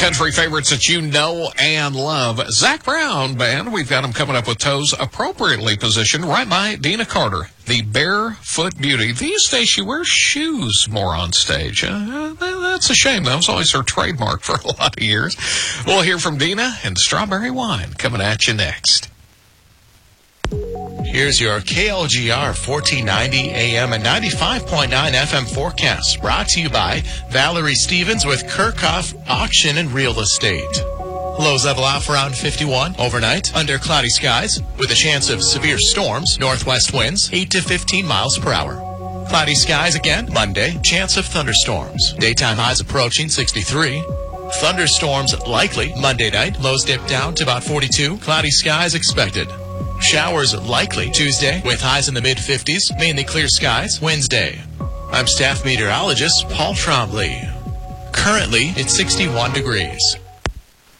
Country favorites that you know and love. Zach Brown Band, we've got them coming up with toes appropriately positioned right by Dina Carter, the Barefoot Beauty. These days she wears shoes more on stage. That's a shame. That was always her trademark for a lot of years. We'll hear from Dina and Strawberry Wine coming at you next. Here's your KLGR 1490 AM and 95.9 FM forecast, brought to you by Valerie Stevens with Kirchhoff Auction and Real Estate. Lows level off around 51 overnight under cloudy skies with a chance of severe storms, northwest winds 8 to 15 miles per hour. Cloudy skies again Monday, chance of thunderstorms. Daytime highs approaching 63. Thunderstorms likely Monday night, lows dip down to about 42. Cloudy skies expected. Showers likely Tuesday with highs in the mid-50s, mainly clear skies Wednesday. I'm staff meteorologist Paul Trombley. Currently, it's 61 degrees.